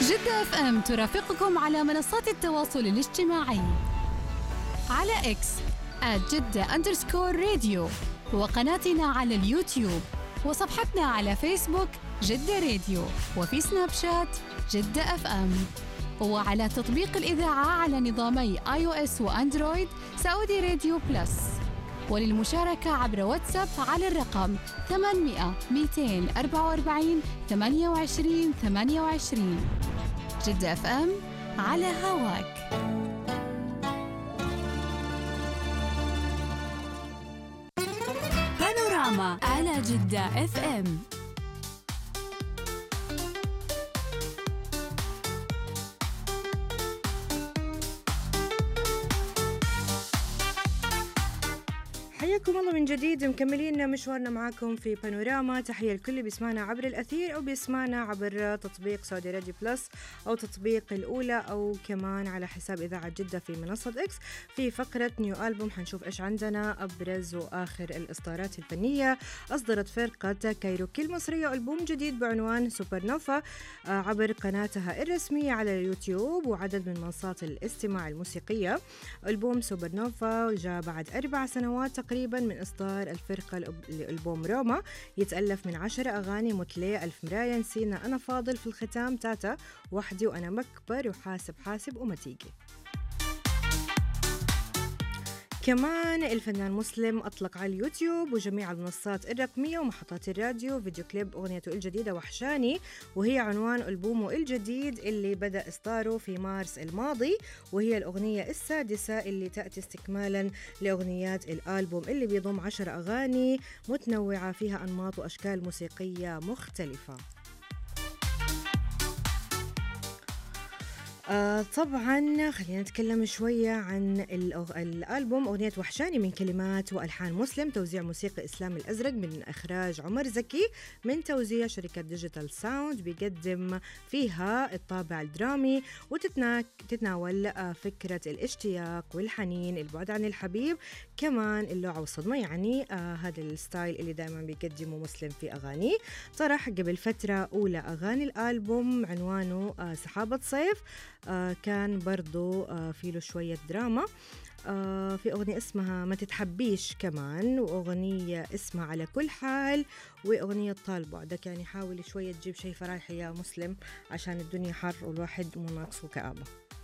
جدة اف ام ترافقكم على منصات التواصل الاجتماعي على اكس @جدة_راديو، وقناتنا على اليوتيوب، وصفحتنا على فيسبوك جدة راديو، وفي سناب شات جدة اف ام، وعلى تطبيق الإذاعة على نظامي iOS وأندرويد سعودي راديو بلس. وللمشاركة عبر واتساب على الرقم 800 244 28 28. جدة اف ام على هواك. بانوراما على جدة اف ام. حياكم الله من جديد، مكملين مشوارنا معاكم في بانوراما. تحية لكل اللي بيسمعنا عبر الأثير أو بيسمعنا عبر تطبيق سعودي راديو بلس أو تطبيق الأولى، أو كمان على حساب إذاعة جدة في منصة إكس. في فقرة نيو ألبوم حنشوف إيش عندنا أبرز وآخر الإصدارات الفنية. أصدرت فرقة كايروكي المصرية ألبوم جديد بعنوان سوبر نوفا عبر قناتها الرسمية على اليوتيوب وعدد من منصات الاستماع الموسيقية. ألبوم سوبر نوفا جاء بعد 4 سنوات تقريبا من إصدار الفرقة الألبوم روما، يتألف من 10 أغاني مثل 1000 مراية، نسينا، أنا فاضل، في الختام، تاتا، وحدي، وأنا مكبر، وحاسب حاسب، وما تيجي. كمان الفنان مسلم أطلق على اليوتيوب وجميع المنصات الرقمية ومحطات الراديو فيديو كليب أغنيته الجديدة وحشاني، وهي عنوان ألبومه الجديد اللي بدأ إصداره في مارس الماضي، وهي الأغنية السادسة اللي تأتي استكمالا لأغنيات الألبوم اللي بيضم 10 أغاني متنوعة فيها أنماط وأشكال موسيقية مختلفة. طبعا خلينا نتكلم شوية عن الألبوم. أغنية وحشاني من كلمات وألحان مسلم، توزيع موسيقى إسلام الأزرق، من إخراج عمر زكي، من توزيع شركة ديجيتال ساوند. بيقدم فيها الطابع الدرامي وتتناول فكرة الاشتياق والحنين، البعد عن الحبيب، كمان اللوعة والصدمة، يعني هذا الستايل اللي دائما بيقدمه مسلم في أغانيه. طرح قبل فترة أولى أغاني الألبوم عنوانه سحابة صيف، كان برضو في له شوية دراما. في أغنية اسمها ما تتحبيش كمان، وأغنية اسمها على كل حال، وأغنية طال بعدك. يعني حاول شوية تجيب شيء فرايحي يا مسلم عشان الدنيا حر والواحد مو ناقصه كآبة.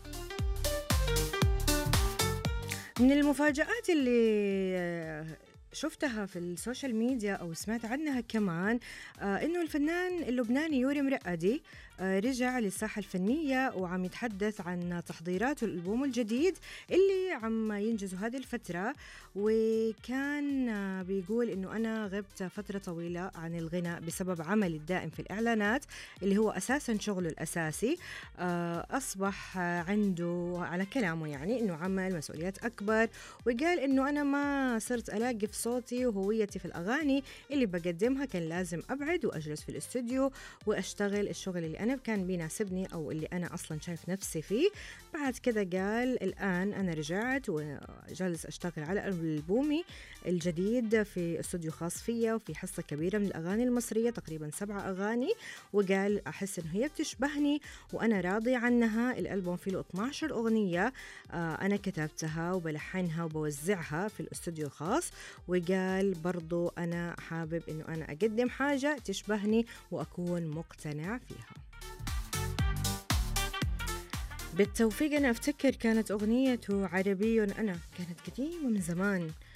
من المفاجآت اللي شفتها في السوشيال ميديا أو سمعت عنها كمان إنه الفنان اللبناني يوري مرقدي رجع للساحة الفنية وعم يتحدث عن تحضيراته الألبوم الجديد اللي عم ينجزه هذه الفترة. وكان بيقول إنه أنا غبت فترة طويلة عن الغناء بسبب عملي الدائم في الإعلانات اللي هو أساساً شغله الأساسي. أصبح عنده على كلامه يعني إنه عمل مسؤوليات أكبر، وقال إنه أنا ما صرت ألاقي في صوتي وهويتي في الأغاني اللي بقدمها، كان لازم أبعد وأجلس في الاستوديو وأشتغل الشغل اللي أنا كان بيناسبني أو اللي أنا أصلا شايف نفسي فيه. بعد كده قال الآن أنا رجعت وجالس أشتغل على ألبومي الجديد في استوديو خاص فيا، وفي حصة كبيرة من الأغاني المصرية تقريبا 7 أغاني، وقال أحس إنه هي بتشبهني وأنا راضي عنها. الألبوم فيه له 12 أغنية أنا كتبتها وبلحنها وبوزعها في الاستوديو الخاص، وقال برضو أنا حابب إنه أنا أقدم حاجة تشبهني وأكون مقتنع فيها. بالتوفيق أنا أفتكر كانت أغنيته عربي أنا، كانت قديمة من زمان،